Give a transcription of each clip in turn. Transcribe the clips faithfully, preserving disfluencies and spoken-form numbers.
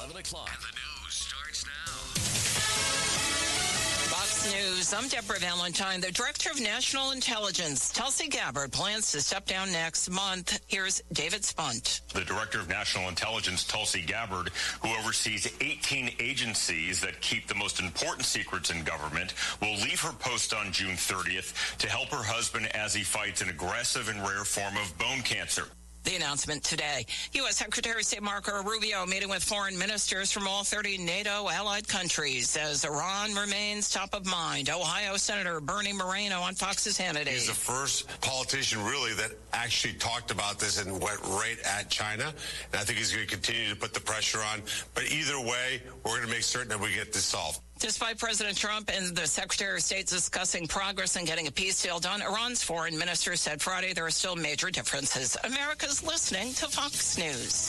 eleven o'clock. And the news starts now. Fox News, I'm Deborah Valentine. The Director of National Intelligence, Tulsi Gabbard, plans to step down next month. Here's David Spunt. The Director of National Intelligence, Tulsi Gabbard, who oversees eighteen agencies that keep the most important secrets in government, will leave her post on June thirtieth to help her husband as he fights an aggressive and rare form of bone cancer. The announcement today. U S. Secretary of State Marco Rubio meeting with foreign ministers from all thirty NATO allied countries as Iran remains top of mind. Ohio Senator Bernie Moreno on Fox's Hannity. He's the first politician really that actually talked about this and went right at China. And I think he's going to continue to put the pressure on. But either way, we're going to make certain that we get this solved. Despite President Trump and the Secretary of State discussing progress in getting a peace deal done, Iran's foreign minister said Friday there are still major differences. America's listening to Fox News.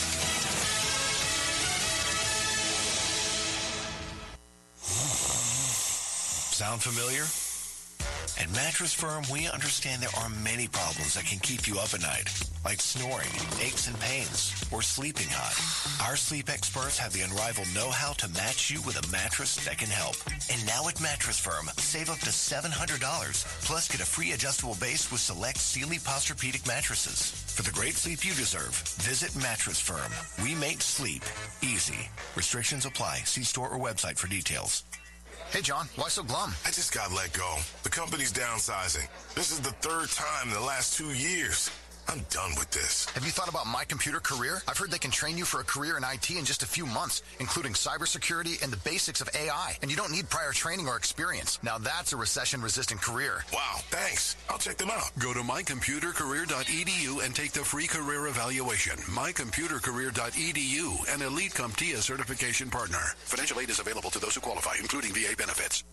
Sound familiar? At Mattress Firm, we understand there are many problems that can keep you up at night, like snoring, aches and pains, or sleeping hot. Our sleep experts have the unrivaled know-how to match you with a mattress that can help. And now at Mattress Firm, save up to seven hundred dollars, plus get a free adjustable base with select Sealy Posturepedic mattresses. For the great sleep you deserve, visit Mattress Firm. We make sleep easy. Restrictions apply. See store or website for details. Hey, John, why so glum? I just got let go. The company's downsizing. This is the third time in the last two years. I'm done with this. Have you thought about My Computer Career? I've heard they can train you for a career in I T in just a few months, including cybersecurity and the basics of A I. And you don't need prior training or experience. Now that's a recession-resistant career. Wow, thanks. I'll check them out. Go to my computer career dot e d u and take the free career evaluation. my computer career dot e d u, an Elite CompTIA certification partner. Financial aid is available to those who qualify, including V A benefits.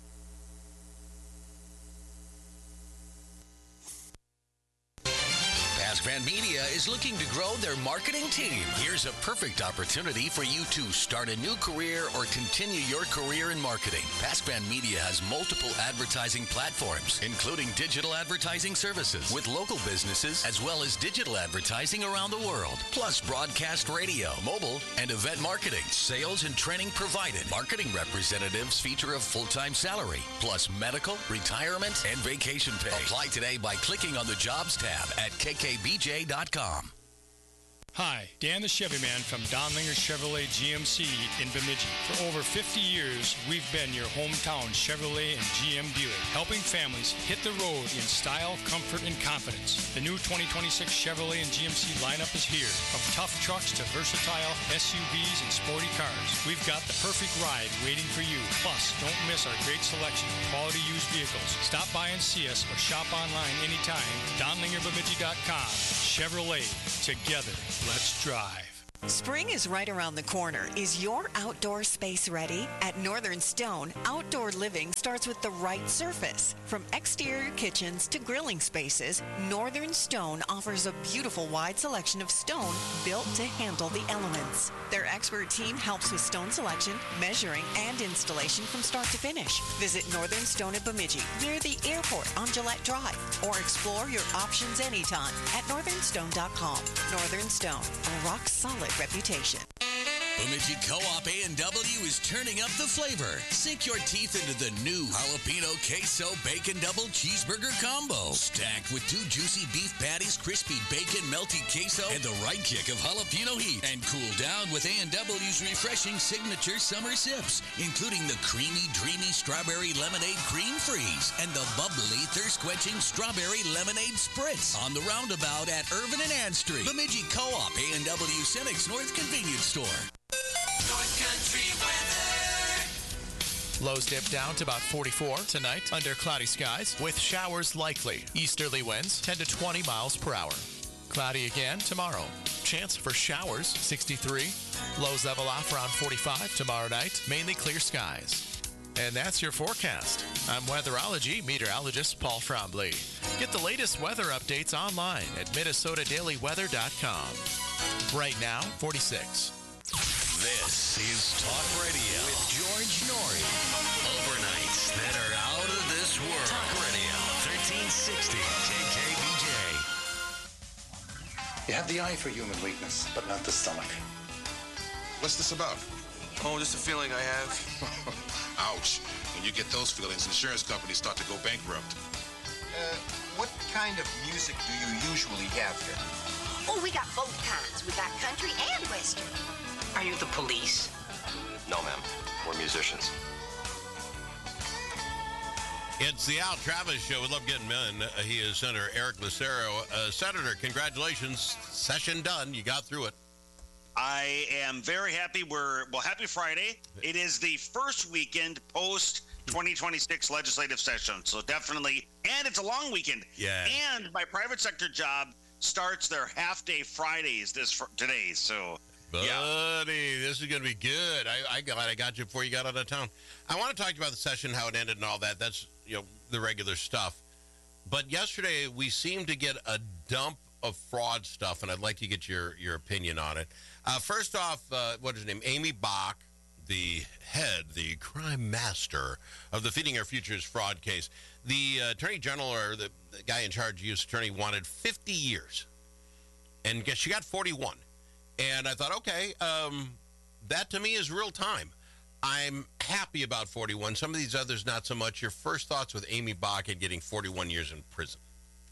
Paspan Media is looking to grow their marketing team. Here's a perfect opportunity for you to start a new career or continue your career in marketing. Paspan Media has multiple advertising platforms, including digital advertising services with local businesses, as well as digital advertising around the world, plus broadcast radio, mobile, and event marketing. Sales and training provided. Marketing representatives feature a full-time salary, plus medical, retirement, and vacation pay. Apply today by clicking on the Jobs tab at k k b j dot com. Hi, Dan the Chevy Man from Donlinger Chevrolet G M C in Bemidji. For over fifty years, we've been your hometown Chevrolet and G M dealer, helping families hit the road in style, comfort, and confidence. The new twenty twenty-six Chevrolet and G M C lineup is here. From tough trucks to versatile S U Vs and sporty cars, we've got the perfect ride waiting for you. Plus, don't miss our great selection of quality used vehicles. Stop by and see us or shop online anytime. Donlinger Bemidji dot com. Chevrolet. Together. Let's drive. Spring is right around the corner. Is your outdoor space ready? At Northern Stone, outdoor living starts with the right surface. From exterior kitchens to grilling spaces, Northern Stone offers a beautiful wide selection of stone built to handle the elements. Their expert team helps with stone selection, measuring, and installation from start to finish. Visit Northern Stone at Bemidji, near the airport on Gillette Drive, or explore your options anytime at northern stone dot com. Northern Stone, a rock-solid reputation. Bemidji Co-op A and W is turning up the flavor. Sink your teeth into the new jalapeno queso bacon double cheeseburger combo. Stacked with two juicy beef patties, crispy bacon, melty queso, and the right kick of jalapeno heat. And cool down with A and W's refreshing signature summer sips, including the creamy, dreamy strawberry lemonade cream freeze and the bubbly, thirst-quenching strawberry lemonade spritz on the roundabout at Irvin and Ann Street. Bemidji Co-op A and W Cenex North Convenience Store. North Country weather. Lows dip down to about forty-four tonight under cloudy skies with showers likely. Easterly winds ten to twenty miles per hour. Cloudy again tomorrow. Chance for showers sixty-three. Lows level off around forty-five tomorrow night. Mainly clear skies. And that's your forecast. I'm weatherology meteorologist Paul Frombley. Get the latest weather updates online at minnesota daily weather dot com. Right now, forty-six. This is Talk Radio with George Norrie. Overnights that are out of this world. Talk Radio, thirteen sixty K K B J. You have the eye for human weakness, but not the stomach. What's this about? Oh, just a feeling I have. Ouch. When you get those feelings, insurance companies start to go bankrupt. Uh, what kind of music do you usually have here? Oh, we got both kinds. We got country and western. Are you the police? No, ma'am. We're musicians. It's the Al Travis Show. We love getting men. Uh, he is Senator Eric Lucero. Uh, Senator, congratulations. Session done. You got through it. I am very happy. We're, well, happy Friday. It is the first weekend post twenty twenty-six legislative session. So definitely, and it's a long weekend. Yeah. And my private sector job starts their half day Fridays this fr- today. So, Buddy, yeah. This is going to be good. I, I got I got you before you got out of town. I want to talk about the session, how it ended and all that. That's, you know, the regular stuff. But yesterday we seemed to get a dump of fraud stuff, and I'd like to get your, your opinion on it. Uh, first off, uh, what is her name? Amy Bach, the head, the crime master of the Feeding Our Futures fraud case. The uh, attorney general, or the, the guy in charge, U S attorney, wanted fifty years. And guess she got forty-one. And I thought, okay, um, that to me is real time. I'm happy about forty-one. Some of these others, not so much. Your first thoughts with Amy Bach and getting forty-one years in prison?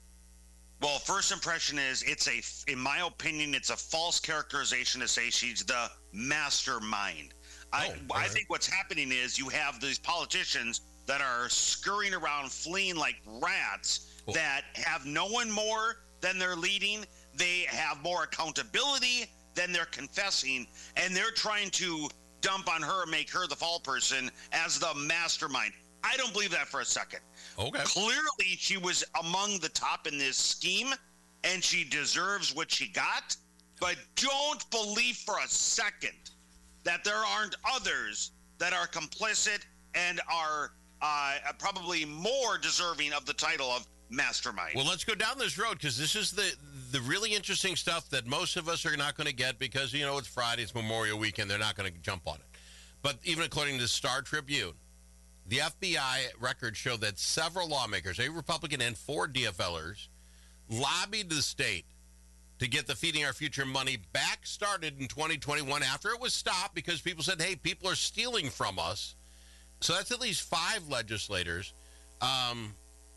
Well, first impression is it's a, in my opinion, it's a false characterization to say she's the mastermind. Oh, I, I right. think what's happening is you have these politicians that are scurrying around, fleeing like rats, cool. that have no one more than they're leading. They have more accountability than they're confessing, and they're trying to dump on her, make her the fall person as the mastermind. I don't believe that for a second. Okay. Clearly, she was among the top in this scheme, and she deserves what she got. But don't believe for a second that there aren't others that are complicit and are uh, probably more deserving of the title of mastermind. Well, let's go down this road, because this is the the really interesting stuff that most of us are not going to get because, you know, it's Friday, it's Memorial Weekend. They're not going to jump on it. But even according to the Star Tribune, the F B I records show that several lawmakers, a Republican and four D F Lers, lobbied the state to get the Feeding Our Future money back started in twenty twenty-one after it was stopped because people said, hey, people are stealing from us. So that's at least five legislators. Um,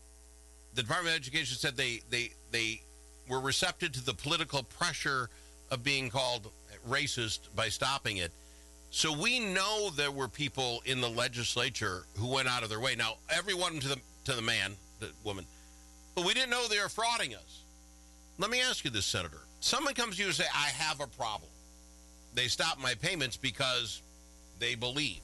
the Department of Education said they, they, they were receptive to the political pressure of being called racist by stopping it. So we know there were people in the legislature who went out of their way. Now, everyone to the to the man, the woman, but we didn't know they were frauding us. Let me ask you this, Senator. Someone comes to you and say, I have a problem. They stop my payments because they believe.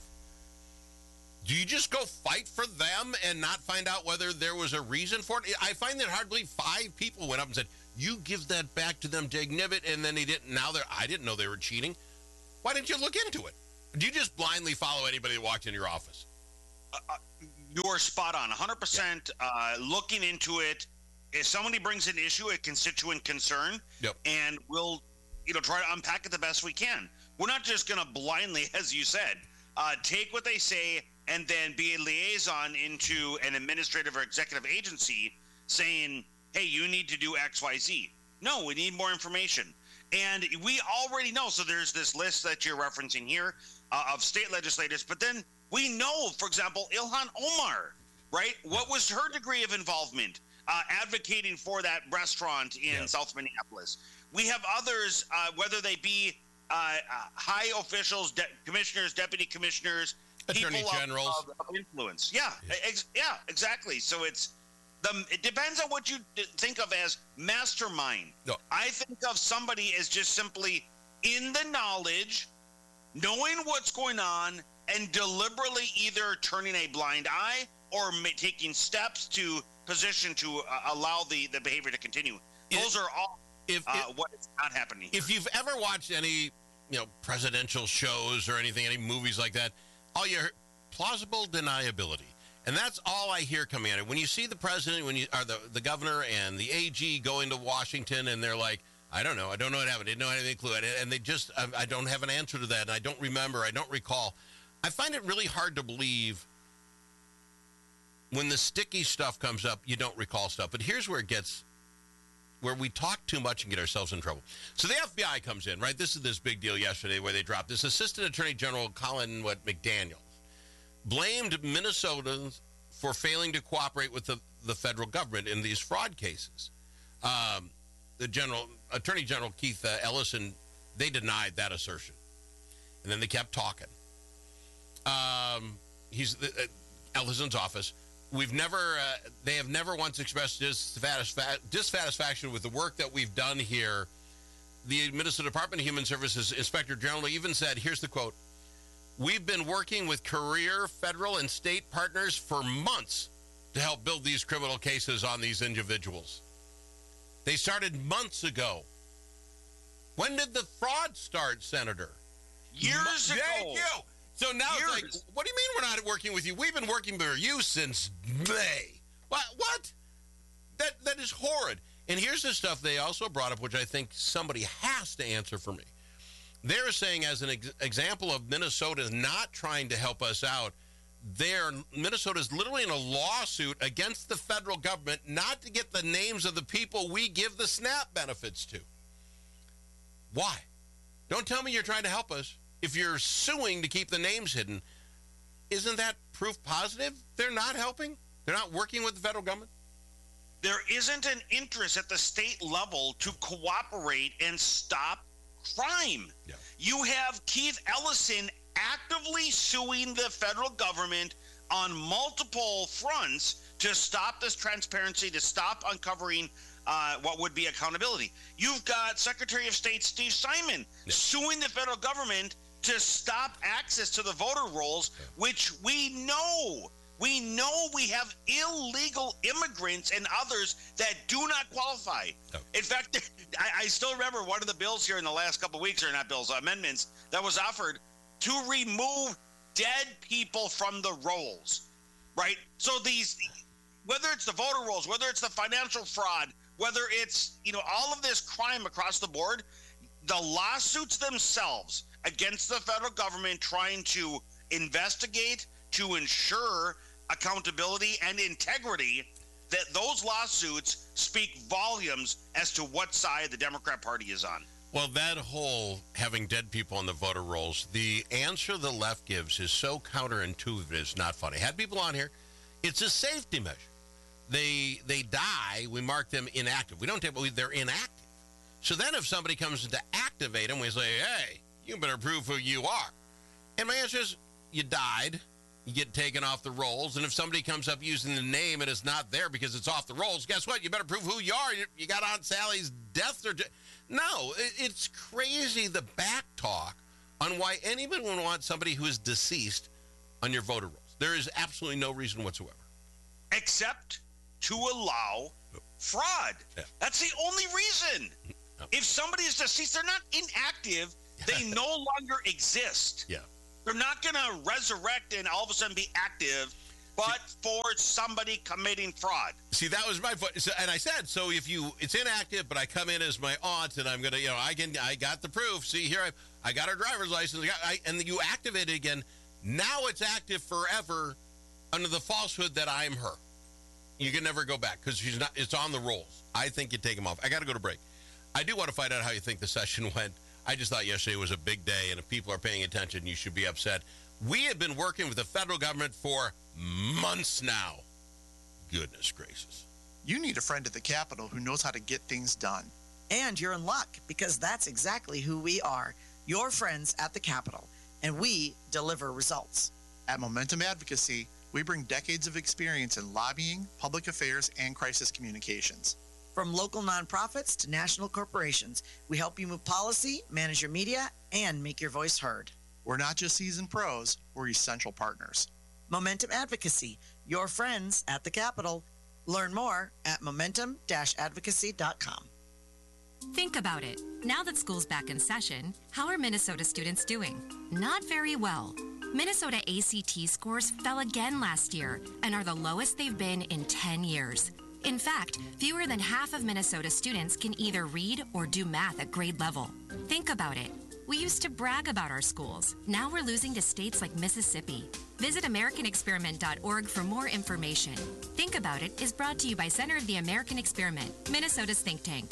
Do you just go fight for them and not find out whether there was a reason for it? I find that hard to believe. Five people went up and said, you give that back to them, Dignivit, and then he didn't. Now they're, I didn't know they were cheating. Why didn't you look into it? Do you just blindly follow anybody that walks in your office? Uh, uh, you're spot on, one hundred percent. Yeah. Uh, looking into it, if somebody brings an issue, a constituent concern, yep. and we'll, you know, try to unpack it the best we can. We're not just going to blindly, as you said, uh, take what they say and then be a liaison into an administrative or executive agency saying, hey, you need to do X, Y, Z. No, we need more information. And we already know, so there's this list that you're referencing here uh, of state legislators, but then we know, for example, Ilhan Omar, right? What was her degree of involvement uh, advocating for that restaurant in yeah. South Minneapolis? We have others, uh, whether they be uh, uh, high officials, de- commissioners, deputy commissioners, attorney people generals of, of, of influence. Yeah, yeah. Ex- yeah, exactly. So it's the. It depends on what you d- think of as mastermind. No. I think of somebody as just simply in the knowledge, knowing what's going on, and deliberately either turning a blind eye or ma- taking steps to position to uh, allow the, the behavior to continue. Those if, are all if, uh, if, what is not happening. If you've ever watched any, you know, presidential shows or anything, any movies like that, all you hear, plausible deniability. And that's all I hear coming at it. When you see the president, when you are the, the governor and the A G going to Washington and they're like, I don't know, I don't know what happened, I didn't know anything, clue, and they just, I, I don't have an answer to that, and I don't remember, I don't recall. I find it really hard to believe when the sticky stuff comes up, you don't recall stuff. But here's where it gets where we talk too much and get ourselves in trouble. So the F B I comes in, right? This is this big deal yesterday where they dropped this. Assistant Attorney General Colin what, McDaniel blamed Minnesotans for failing to cooperate with the, the federal government in these fraud cases. Um, the general Attorney General Keith uh, Ellison, they denied that assertion. And then they kept talking. Um, he's uh, Ellison's office. We've never, uh, they have never once expressed dissatisfa- dissatisfaction with the work that we've done here. The Minnesota Department of Human Services Inspector General even said, here's the quote, "We've been working with career, federal, and state partners for months to help build these criminal cases on these individuals." They started months ago. When did the fraud start, Senator? Years ago. Thank you. So now Years. it's like, what do you mean we're not working with you? We've been working with you since May. What? What? That That is horrid. And here's the stuff they also brought up, which I think somebody has to answer for me. They're saying, as an ex- example of Minnesota not trying to help us out, they're, Minnesota's literally in a lawsuit against the federal government not to get the names of the people we give the SNAP benefits to. Why? Don't tell me you're trying to help us. If you're suing to keep the names hidden, isn't that proof positive they're not helping? They're not working with the federal government? There isn't an interest at the state level to cooperate and stop crime. Yeah. You have Keith Ellison actively suing the federal government on multiple fronts to stop this transparency, to stop uncovering uh, what would be accountability. You've got Secretary of State Steve Simon yeah. suing the federal government to stop access to the voter rolls, yeah. which we know, we know we have illegal immigrants and others that do not qualify. Oh. In fact, I, I still remember one of the bills here in the last couple of weeks, or not bills, amendments that was offered to remove dead people from the rolls, right? So these, whether it's the voter rolls, whether it's the financial fraud, whether it's, you know, all of this crime across the board, the lawsuits themselves against the federal government trying to investigate, to ensure accountability and integrity, that those lawsuits speak volumes as to what side the Democrat Party is on. Well, that whole having dead people on the voter rolls, the answer the left gives is so counterintuitive, it's not funny. Had people on here, it's a safety measure. They they die, we mark them inactive. We don't take, they're inactive. So then if somebody comes to activate them, we say, hey, you better prove who you are. And my answer is, you died, you get taken off the rolls, and if somebody comes up using the name and it's not there because it's off the rolls, guess what? You better prove who you are. You, you got Aunt Sally's death certificate. No, it, it's crazy, the back talk on why anybody would want somebody who is deceased on your voter rolls. There is absolutely no reason whatsoever. Except to allow fraud. Yeah. That's the only reason. No. If somebody is deceased, they're not inactive. They no longer exist. Yeah. They're not going to resurrect and all of a sudden be active, but See, for somebody committing fraud. See, that was my point. So, and I said, so if you, it's inactive, but I come in as my aunt and I'm going to, you know, I can, I got the proof. See, here I, I got her driver's license, I got, I, and you activate it again. Now it's active forever under the falsehood that I'm her. You can never go back because she's not. It's on the rolls. I think you take them off. I got to go to break. I do want to find out how you think the session went. I just thought yesterday was a big day, and if people are paying attention, you should be upset. We have been working with the federal government for months now. Goodness gracious. You need a friend at the Capitol who knows how to get things done. And you're in luck, because that's exactly who we are. Your friends at the Capitol, and we deliver results. At Momentum Advocacy, we bring decades of experience in lobbying, public affairs, and crisis communications. From local nonprofits to national corporations, we help you move policy, manage your media, and make your voice heard. We're not just seasoned pros, we're essential partners. Momentum Advocacy, your friends at the Capitol. Learn more at momentum dash advocacy dot com. Think about it. Now that school's back in session, how are Minnesota students doing? Not very well. Minnesota A C T scores fell again last year and are the lowest they've been in ten years. In fact, fewer than half of Minnesota students can either read or do math at grade level. Think about it. We used to brag about our schools. Now we're losing to states like Mississippi. Visit American Experiment dot org for more information. Think About It is brought to you by Center of the American Experiment, Minnesota's think tank.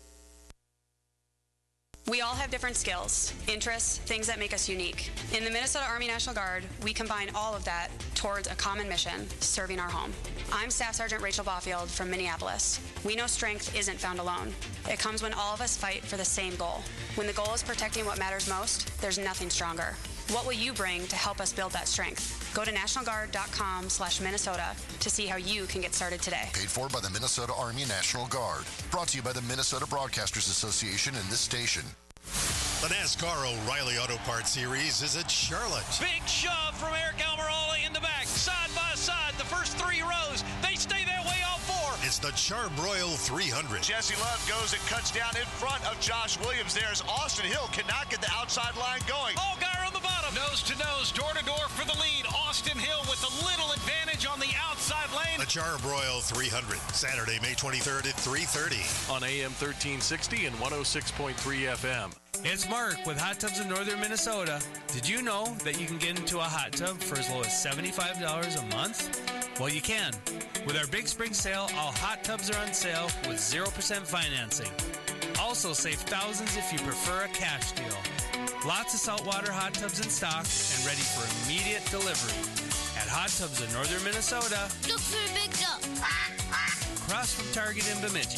We all have different skills, interests, things that make us unique. In the Minnesota Army National Guard, we combine all of that towards a common mission, serving our home. I'm Staff Sergeant Rachel Baufield from Minneapolis. We know strength isn't found alone. It comes when all of us fight for the same goal. When the goal is protecting what matters most, there's nothing stronger. What will you bring to help us build that strength? Go to national guard dot com slash Minnesota to see how you can get started today. Paid for by the Minnesota Army National Guard. Brought to you by the Minnesota Broadcasters Association and this station. The NASCAR O'Reilly Auto Parts Series is at Charlotte. Big shove from Eric Almirola in the back. Side by side, the first three rows. They stay that way all four. It's the Char-Broil three hundred. Jesse Love goes and cuts down in front of Josh Williams. There's Austin Hill cannot get the outside line going. Allgaier on the bottom. Nose to nose, door to door for the lead. Austin Hill with a little advantage on the outside lane. The Char-Broil three hundred. Saturday, May twenty-third at three thirty. On A M thirteen sixty and one oh six point three F M. It's Mark with Hot Tubs in Northern Minnesota. Did you know that you can get into a hot tub for as low as seventy-five dollars a month? Well, you can. With our big spring sale, all hot tubs are on sale with zero percent financing. Also save thousands if you prefer a cash deal. Lots of saltwater hot tubs in stock and ready for immediate delivery. At Hot Tubs in Northern Minnesota. Look for a big tub. Across from Target in Bemidji.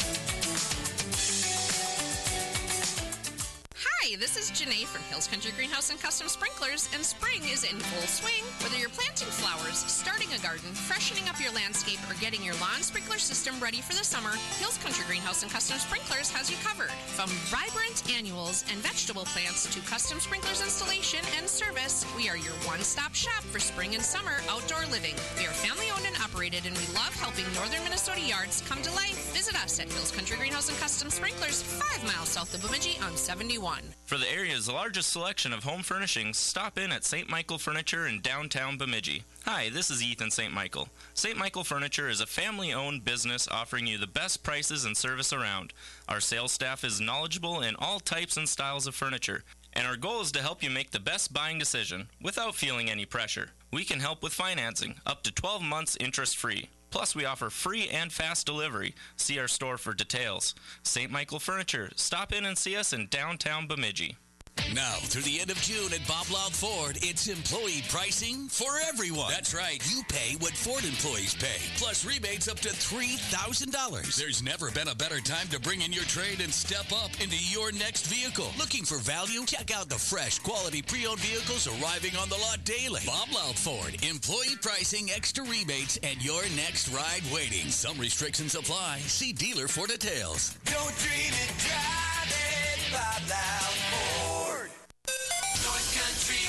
Hi, this is Janae from Hills Country Greenhouse and Custom Sprinklers, and spring is in full swing. Whether you're planting flowers, starting a garden, freshening up your landscape, or getting your lawn sprinkler system ready for the summer, Hills Country Greenhouse and Custom Sprinklers has you covered. From vibrant annuals and vegetable plants to custom sprinklers installation and service, we are your one-stop shop for spring and summer outdoor living. We are family-owned and operated, and we love helping northern Minnesota yards come to life. Visit us at Hills Country Greenhouse and Custom Sprinklers, five miles south of Bemidji on seventy-one. For the area's largest selection of home furnishings, stop in at Saint Michael Furniture in downtown Bemidji. Hi, this is Ethan Saint Michael. Saint Michael Furniture is a family-owned business offering you the best prices and service around. Our sales staff is knowledgeable in all types and styles of furniture, and our goal is to help you make the best buying decision without feeling any pressure. We can help with financing, up to twelve months interest-free. Plus, we offer free and fast delivery. See our store for details. Saint Michael Furniture. Stop in and see us in downtown Bemidji. Now, through the end of June at Bob Loud Ford, it's employee pricing for everyone. That's right. You pay what Ford employees pay, plus rebates up to three thousand dollars. There's never been a better time to bring in your trade and step up into your next vehicle. Looking for value? Check out the fresh, quality pre-owned vehicles arriving on the lot daily. Bob Loud Ford. Employee pricing, extra rebates, and your next ride waiting. Some restrictions apply. See dealer for details. Don't dream it, drive it, Bob Loud Ford. North Country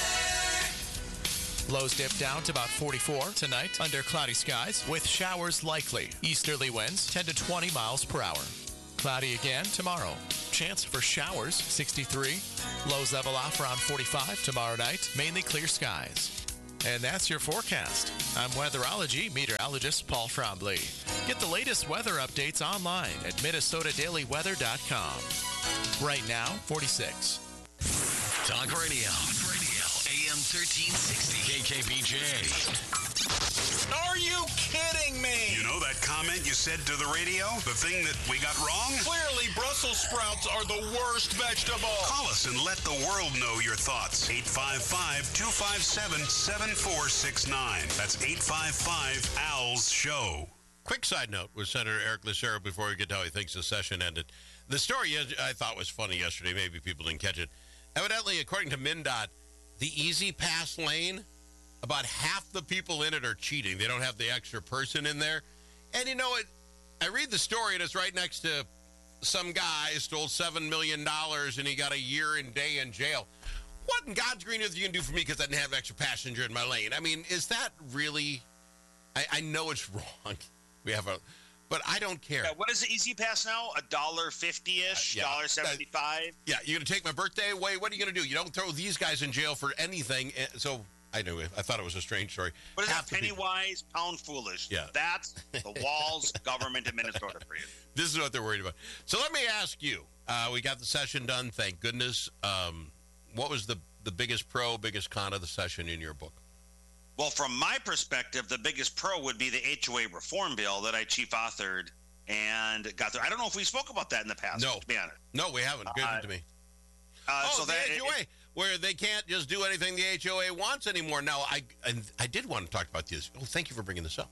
weather. Lows dip down to about forty-four tonight under cloudy skies with showers likely. Easterly winds ten to twenty miles per hour. Cloudy again tomorrow. Chance for showers sixty-three. Lows level off around forty-five tomorrow night. Mainly clear skies. And that's your forecast. I'm weatherology meteorologist Paul Trombley. Get the latest weather updates online at minnesota daily weather dot com. Right now, forty-six. Talk Radio. Talk Radio. A M thirteen sixty. K K B J. Are you kidding me? You know that comment you said to the radio? The thing that we got wrong? Clearly, Brussels sprouts are the worst vegetable. Call us and let the world know your thoughts. eight five five, two five seven, seven four six nine. That's eight five five, A L S, show. Quick side note with Senator Eric Lucero before we get to how he thinks the session ended. The story I thought was funny yesterday. Maybe people didn't catch it. Evidently, according to MnDOT, the Easy Pass lane, about half the people in it are cheating. They don't have the extra person in there. And you know what? I read the story, and it's right next to some guy stole seven million dollars, and he got a year and day in jail. What in God's green earth are you going to do for me because I didn't have an extra passenger in my lane? I mean, is that really... I, I know it's wrong. We have a... But I don't care. Yeah, what is the Easy Pass now? A dollar fifty-ish, uh, yeah. dollar seventy-five. Yeah, you're gonna take my birthday away. What are you gonna do? You don't throw these guys in jail for anything. So I knew it. I thought it was a strange story. What is Half that? Penny wise, pound foolish. Yeah, that's the Walls government in Minnesota for you. This is what they're worried about. So let me ask you. Uh, we got the session done. Thank goodness. Um, what was the the biggest pro, biggest con of the session in your book? Well, from my perspective, the biggest pro would be the H O A reform bill that I chief authored and got through. I don't know if we spoke about that in the past. No, to be honest. No, we haven't. Good Uh, to me. Uh, oh, so the that, H O A, it- where they can't just do anything the H O A wants anymore. Now, I and I did want to talk about this. Oh, thank you for bringing this up.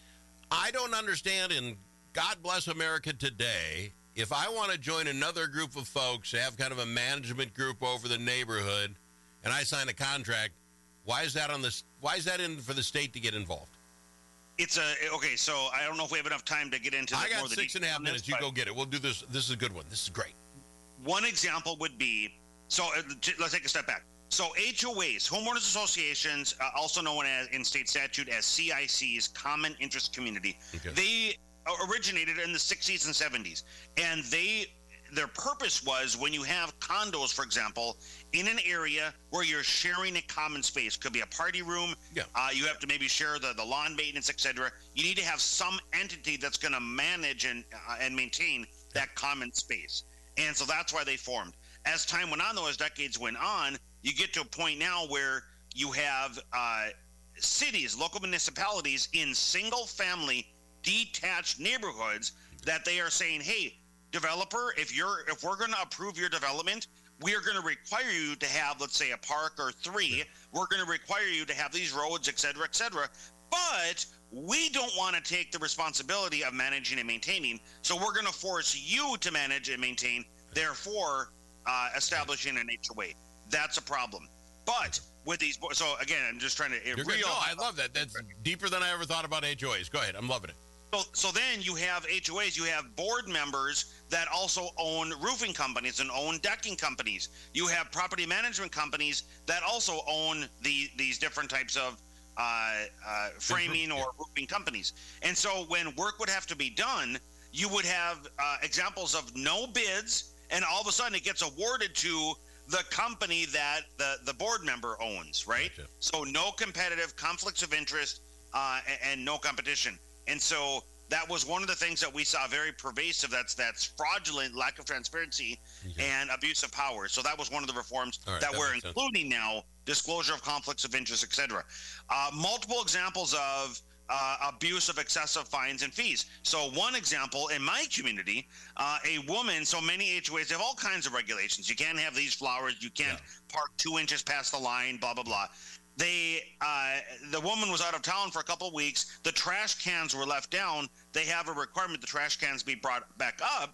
I don't understand, and God bless America today, if I want to join another group of folks, have kind of a management group over the neighborhood, and I sign a contract, why is that on this? Why is that in for the state to get involved? It's a okay. So I don't know if we have enough time to get into. I the, got more of the six and a half details on minutes. this, You but go get it. We'll do this. This is a good one. This is great. One example would be so. Uh, j- let's take a step back. So H O As, homeowners associations, uh, also known as in state statute as C I Cs, common interest community. Okay. They originated in the sixties and seventies, and they their purpose was when you have condos, for example, in an area where you're sharing a common space, could be a party room. Yeah. Uh, you have to maybe share the, the lawn maintenance, et cetera. You need to have some entity that's going to manage and uh, and maintain that common space. And so that's why they formed. As time went on, though, as decades went on, you get to a point now where you have uh, cities, local municipalities in single-family detached neighborhoods that they are saying, hey, developer, if you're if we're going to approve your development, we are going to require you to have, let's say, a park or three. We're going to require you to have these roads, et cetera, et cetera. But we don't want to take the responsibility of managing and maintaining. So we're going to force you to manage and maintain, therefore uh, establishing an H O A. That's a problem. But with these, bo- so again, I'm just trying to You're real. good. No, I love that. That's deeper than I ever thought about H O As. Go ahead. I'm loving it. So, so then you have H O As, you have board members that also own roofing companies and own decking companies. You have property management companies that also own the these different types of uh, uh, framing or roofing companies. And so when work would have to be done, you would have uh, examples of no bids, and all of a sudden it gets awarded to the company that the, the board member owns, right? Gotcha. So no competitive conflicts of interest uh, and, and no competition. And so that was one of the things that we saw very pervasive. That's that's fraudulent, lack of transparency, Okay. and abuse of power. So that was one of the reforms All right, that, that we're makes sense. including now: disclosure of conflicts of interest, et cetera. Uh, multiple examples of uh, abuse of excessive fines and fees. So one example in my community, uh, a woman. So many H O As have all kinds of regulations. You can't have these flowers. You can't park two inches past the line. Blah blah blah. They, uh, the woman was out of town for a couple of weeks. The trash cans were left down. They have a requirement the trash cans be brought back up,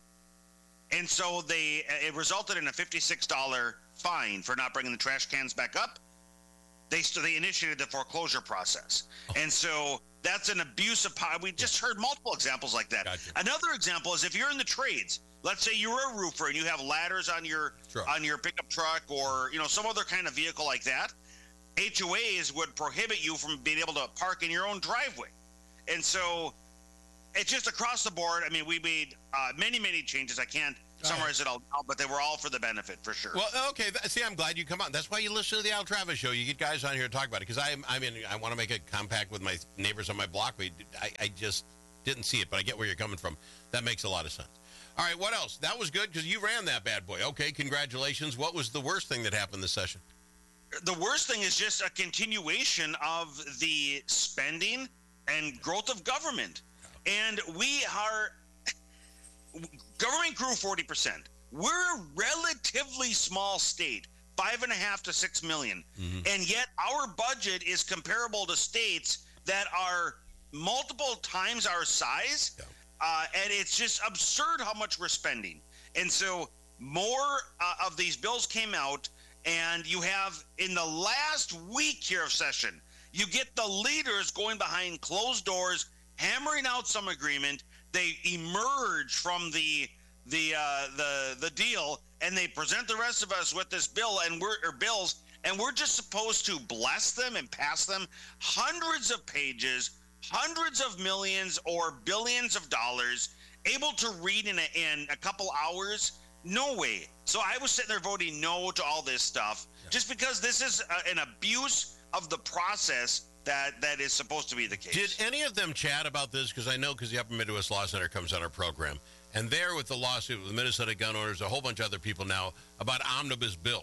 and so they it resulted in a fifty-six dollars fine for not bringing the trash cans back up. They so they initiated the foreclosure process, and so that's an abuse of power. We just heard multiple examples like that. Gotcha. Another example is if you're in the trades. Let's say you're a roofer and you have ladders on your Truck. on your pickup truck or you know some other kind of vehicle like that. H O As would prohibit you from being able to park in your own driveway. And so it's just across the board. I mean, we made uh, many, many changes. I can't summarize it all now, but they were all for the benefit, for sure. Well, okay. th- See, I'm glad you come on. That's why you listen to the Al Travis Show. You get guys on here to talk about it because I, I mean, I want to make a compact with my neighbors on my block. We, I, I just didn't see it, but I get where you're coming from. That makes a lot of sense. All right, what else? That was good because you ran that bad boy. Okay, congratulations. What was the worst thing that happened this session? The worst thing is just a continuation of the spending and growth of government. And we are, government grew forty percent. We're a relatively small state, five and a half to six million. Mm-hmm. And yet our budget is comparable to states that are multiple times our size. Yeah. Uh, and it's just absurd how much we're spending. And so more uh, of these bills came out. And you have, in the last week here of session, you get the leaders going behind closed doors, hammering out some agreement. They emerge from the the uh, the the deal, and they present the rest of us with this bill and we're or bills, and we're just supposed to bless them and pass them. Hundreds of pages, hundreds of millions or billions of dollars, able to read in a, in a couple hours. No way. So I was sitting there voting no to all this stuff yeah. just because this is a, an abuse of the process that, that is supposed to be the case. Did any of them chat about this? Because I know because the Upper Midwest Law Center comes on our program. And there with the lawsuit with the Minnesota gun owners, a whole bunch of other people now, about omnibus bills.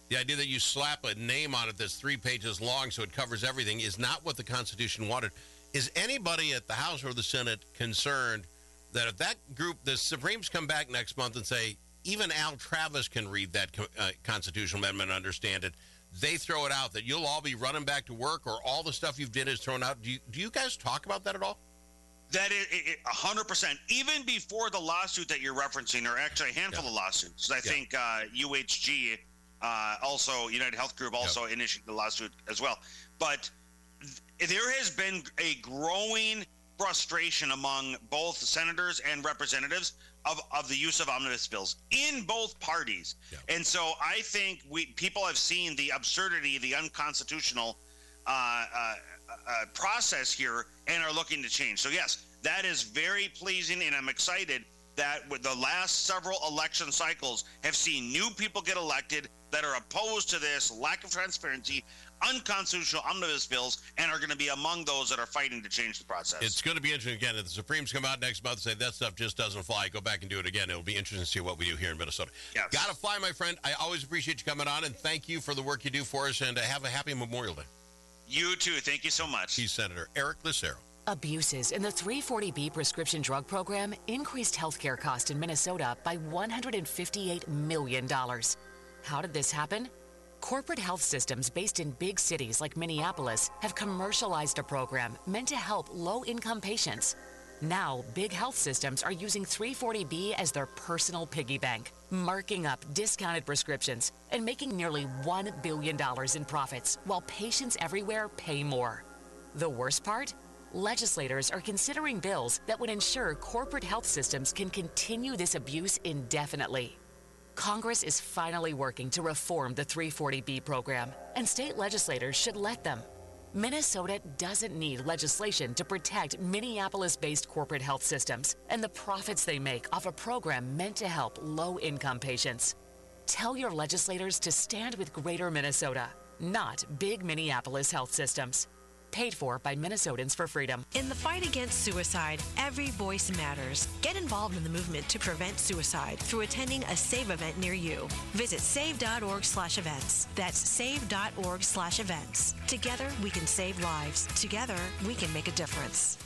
The idea that you slap a name on it that's three pages long so it covers everything is not what the Constitution wanted. Is anybody at the House or the Senate concerned that if that group, the Supremes, come back next month and say, even Al Travis can read that uh, constitutional amendment and understand it, they throw it out, that you'll all be running back to work or all the stuff you've did is thrown out? Do you, do you guys talk about that at all? That is it, it, one hundred percent. Even before the lawsuit that you're rereferencing, or actually a handful yeah. of lawsuits. I yeah. think uh, U H G, uh, also United Health Group, also yeah. initiated the lawsuit as well. But th- there has been a growing frustration among both senators and representatives of, of the use of omnibus bills in both parties. Yeah. And so I think we people have seen the absurdity, the unconstitutional uh, uh, uh, process here and are looking to change. So, yes, that is very pleasing, and I'm excited that with the last several election cycles have seen new people get elected that are opposed to this lack of transparency, unconstitutional omnibus bills, and are going to be among those that are fighting to change the process. It's going to be interesting, again, if the Supremes come out next month and say that stuff just doesn't fly, go back and do it again. It'll be interesting to see what we do here in Minnesota. Yes. Gotta fly, my friend. I always appreciate you coming on, and thank you for the work you do for us, and uh, have a happy Memorial Day. You too. Thank you so much. He's Senator Eric Lucero. Abuses in the three forty B prescription drug program increased healthcare costs in Minnesota by one hundred fifty-eight million dollars. How did this happen? Corporate health systems based in big cities like Minneapolis have commercialized a program meant to help low-income patients. Now, big health systems are using three forty B as their personal piggy bank, marking up discounted prescriptions and making nearly one billion dollars in profits while patients everywhere pay more. The worst part? Legislators are considering bills that would ensure corporate health systems can continue this abuse indefinitely. Congress is finally working to reform the three forty B program, and state legislators should let them. Minnesota doesn't need legislation to protect Minneapolis-based corporate health systems and the profits they make off a program meant to help low-income patients. Tell your legislators to stand with Greater Minnesota, not big Minneapolis health systems. Paid for by Minnesotans for Freedom. In the fight against suicide, every voice matters. Get involved in the movement to prevent suicide through attending a SAVE event near you. Visit save.org slash events. That's save.org slash events. Together, we can save lives. Together, we can make a difference.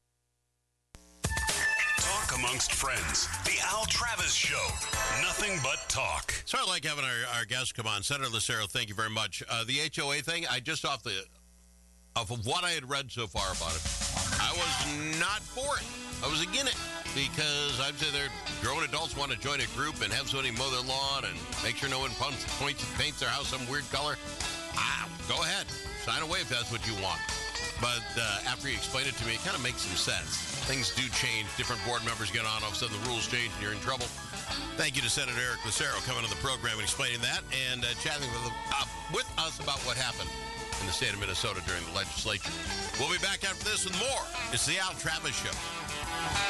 Talk amongst friends. The Al Travis Show. Nothing but talk. So I like having our, our guests come on. Senator Lucero, thank you very much. Uh, the H O A thing, I just off the... Of what I had read so far about it, I was not for it. I was against it because I'd say they're grown adults want to join a group and have somebody mow their lawn and make sure no one points, points paints their house some weird color. Ah, go ahead. Sign away if that's what you want. But uh, after you explain it to me, it kind of makes some sense. Things do change. Different board members get on. All of a sudden, the rules change and you're in trouble. Thank you to Senator Eric Lucero coming on the program and explaining that and uh, chatting with, uh, with us about what happened in the state of Minnesota during the legislature. We'll be back after this with more. It's the Al Travis Show.